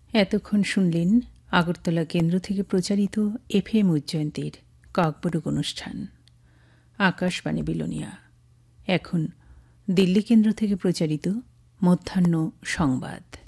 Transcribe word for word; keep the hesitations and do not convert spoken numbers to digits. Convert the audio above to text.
এতক্ষণ শুনলেন আগরতলা কেন্দ্র থেকে প্রচারিত এফএম উজ্জয়ন্তীর কাকবটুক অনুষ্ঠান আকাশবাণী বিলোনিয়া। এখন দিল্লি কেন্দ্র থেকে প্রচারিত মধ্যাহ্ন সংবাদ।